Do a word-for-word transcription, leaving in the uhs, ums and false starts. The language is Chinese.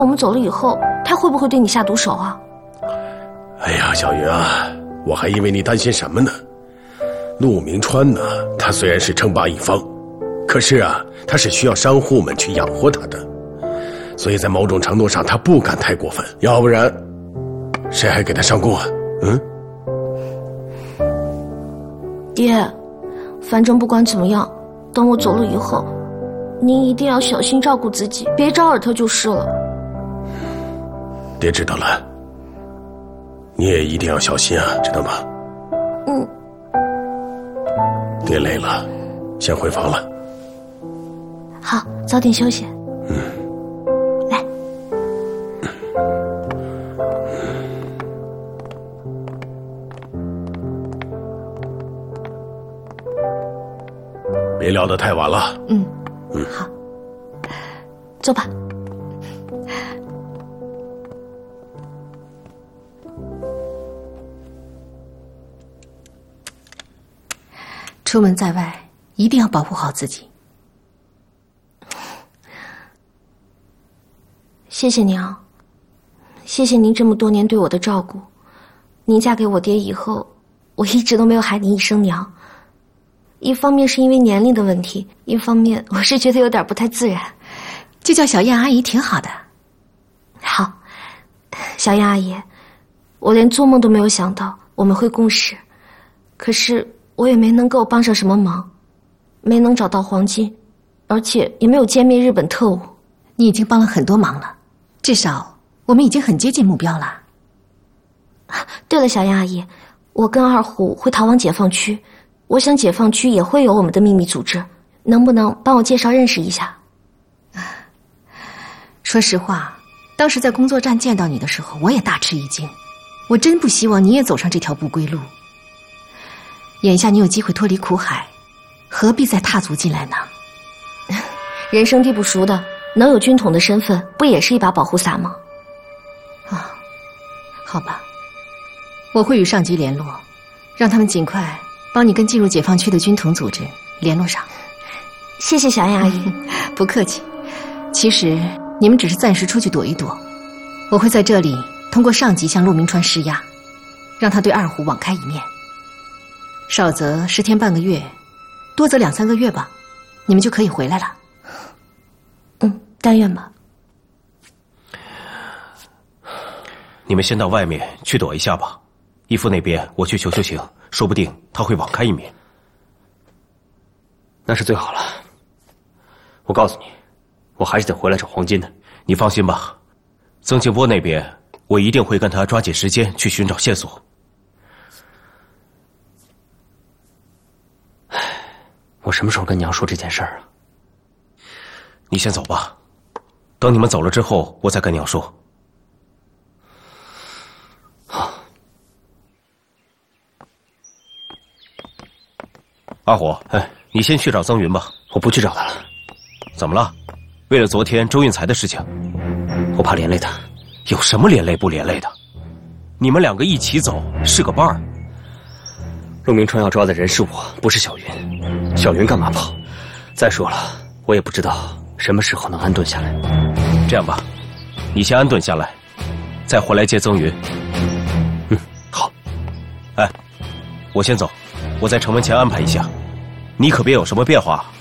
我们走了以后，他会不会对你下毒手啊？ 哎呀，小云啊，我还以为你担心什么呢？陆明川呢，他虽然是称霸一方，可是啊，他是需要商户们去养活他的，所以在某种程度上，他不敢太过分，要不然，谁还给他上供啊？嗯。 爹，反正不管怎么样，等我走了以后，您一定要小心照顾自己，别招惹他就是了。 爹知道了，你也一定要小心啊，知道吗？ 嗯。 爹累了，先回房了。 好，早点休息。 嗯。 来。 别聊得太晚了。 嗯。 嗯， 好。走吧。 出门在外，一定要保护好自己。 谢谢您啊，谢谢您这么多年对我的照顾。您嫁给我爹以后，我一直都没有喊您一声娘。一方面是因为年龄的问题，一方面我是觉得有点不太自然。 就叫小燕阿姨挺好的。 好，小燕阿姨，我连做梦都没有想到我们会共事，可是我也没能够帮上什么忙，没能找到黄金，而且也没有歼灭日本特务。 你已经帮了很多忙了，至少我们已经很接近目标了。 对了，小燕阿姨，我跟二虎会逃往解放区，我想解放区也会有我们的秘密组织，能不能帮我介绍认识一下？ 说实话，当时在工作站见到你的时候，我也大吃一惊。我真不希望你也走上这条不归路。眼下你有机会脱离苦海，何必再踏足进来呢？ 人生地不熟的，能有军统的身份，不也是一把保护伞吗？ 啊，好吧，我会与上级联络，让他们尽快帮你跟进入解放区的军统组织联络上。 谢谢小燕阿姨。 不客气。其实你们只是暂时出去躲一躲，我会在这里通过上级向陆明川施压，让他对二虎网开一面。少则十天半个月，多则两三个月吧，你们就可以回来了。 嗯，但愿吧。 你们先到外面去躲一下吧，义父那边我去求求情，说不定他会网开一面。 那是最好了。我告诉你，我还是得回来找黄金的。 你放心吧，曾庆波那边我一定会跟他抓紧时间去寻找线索。 我什么时候跟娘说这件事儿啊？ 你先走吧，等你们走了之后，我再跟娘说。 好。 二虎，哎，你先去找曾云吧。 我不去找他了。 怎么了？为了昨天周运财的事情， 我怕连累他。 有什么连累不连累的？你们两个一起走，是个伴儿。 陆明川要抓的人是我，不是小云。小云干嘛跑？再说了，我也不知道什么时候能安顿下来。 这样吧，你先安顿下来，再回来接曾云。 嗯，好。 哎，我先走，我在城门前安排一下，你可别有什么变化。